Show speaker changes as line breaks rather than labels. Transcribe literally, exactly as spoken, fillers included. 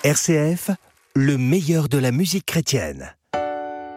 R C F, le meilleur de la musique chrétienne.